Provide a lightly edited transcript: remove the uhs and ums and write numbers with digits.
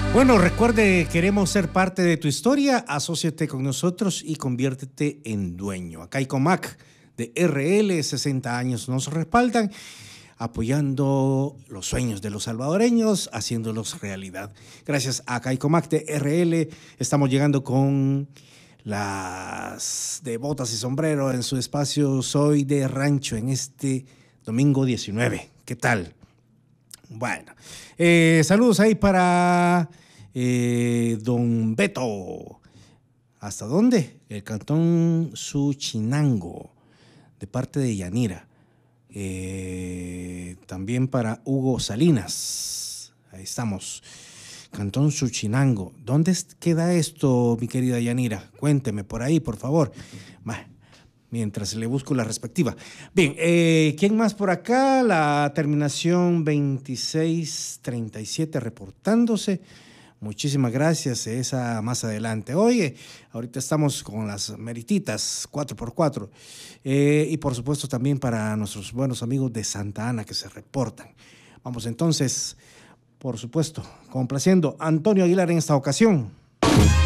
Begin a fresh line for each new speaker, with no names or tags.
Bueno, recuerde, queremos ser parte de tu historia. Asóciate con nosotros y conviértete en dueño. Acá Caicomac de RL, 60 años nos respaldan, apoyando los sueños de los salvadoreños, haciéndolos realidad. Gracias a Caicomac de RL, estamos llegando con las de botas y sombrero en su espacio Soy de Rancho en este domingo 19. ¿Qué tal? Bueno, saludos ahí para don Beto. ¿Hasta dónde? El cantón Suchinango, de parte de Yanira. También para Hugo Salinas. Ahí estamos. Cantón Suchinango. ¿Dónde queda esto, mi querida Yanira? Cuénteme por ahí, por favor. Mientras le busco la respectiva. Bien, ¿quién más por acá? La terminación 2637 reportándose. Muchísimas gracias, esa más adelante. Oye, ahorita estamos con las merititas 4x4. Y por supuesto también para nuestros buenos amigos de Santa Ana que se reportan. Vamos entonces, por supuesto, complaciendo a Antonio Aguilar en esta ocasión.